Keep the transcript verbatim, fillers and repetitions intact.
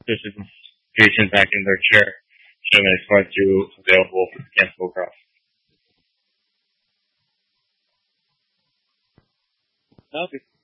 This is patient back in their chair. Show my smart two available for the cancel across. Okay.